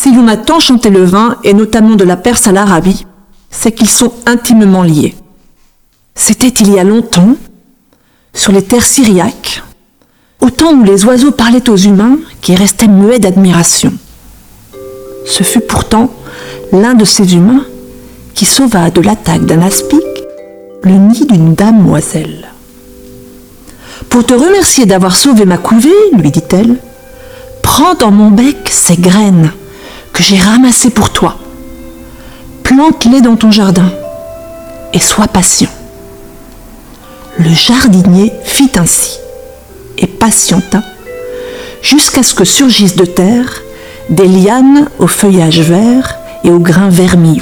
Si l'on a tant chanté le vin, et notamment de la Perse à l'Arabie, c'est qu'ils sont intimement liés. C'était il y a longtemps, sur les terres syriaques, au temps où les oiseaux parlaient aux humains qui restaient muets d'admiration. Ce fut pourtant l'un de ces humains qui sauva de l'attaque d'un aspic le nid d'une damoiselle. « Pour te remercier d'avoir sauvé ma couvée, lui dit-elle, prends dans mon bec ces graines que j'ai ramassées pour toi. Plante-les dans ton jardin et sois patient. » Le jardinier fit ainsi et patienta jusqu'à ce que surgissent de terre des lianes au feuillage vert et aux grains vermillons.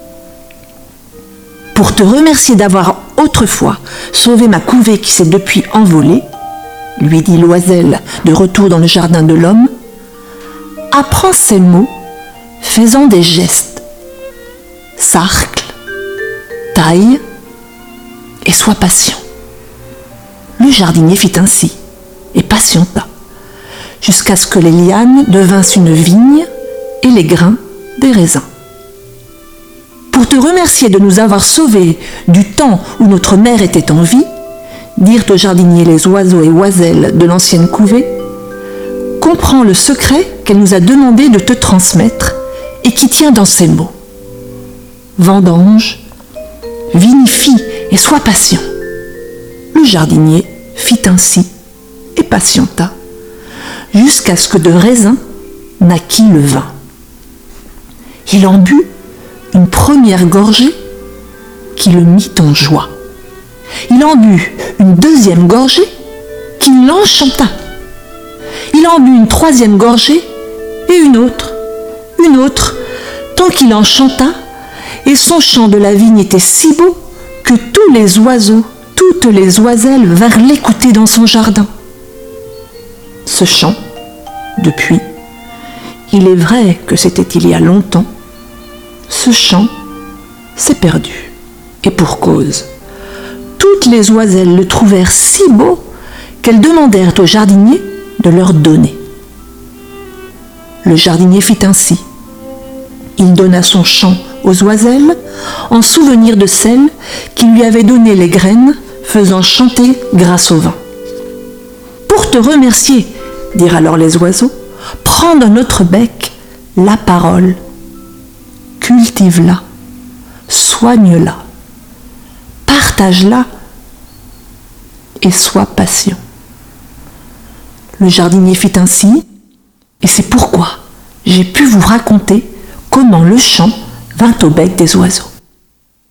« Pour te remercier d'avoir autrefois sauvé ma couvée qui s'est depuis envolée, lui dit l'oiselle de retour dans le jardin de l'homme, apprends ces mots faisant des gestes. Sarcle, taille et sois patient. » Le jardinier fit ainsi et patienta jusqu'à ce que les lianes devinssent une vigne et les grains des raisins. Pour te remercier de nous avoir sauvés du temps où notre mère était en vie, dirent au jardinier les oiseaux et oiselles de l'ancienne couvée, comprends le secret qu'elle nous a demandé de te transmettre et qui tient dans ces mots. Vendange, vinifie et sois patient. Le jardinier fit ainsi et patienta jusqu'à ce que de raisin naquit le vin. Il en but une première gorgée qui le mit en joie. Il en but une deuxième gorgée qui l'enchanta. Il en but une troisième gorgée et une autre, tant qu'il en chanta, et son chant de la vigne était si beau que tous les oiseaux, toutes les oiselles vinrent l'écouter dans son jardin. Ce chant, depuis, il est vrai que c'était il y a longtemps, ce chant s'est perdu, et pour cause. Toutes les oiselles le trouvèrent si beau qu'elles demandèrent au jardinier de leur donner. Le jardinier fit ainsi. Il donna son chant aux oiselles en souvenir de celles qui lui avaient donné les graines faisant chanter grâce au vin. Pour te remercier, dirent alors les oiseaux, prends dans notre bec la parole, cultive-la, soigne-la, partage-la et sois patient. Le jardinier fit ainsi, et c'est pourquoi j'ai pu vous raconter comment le chant vint au bec des oiseaux.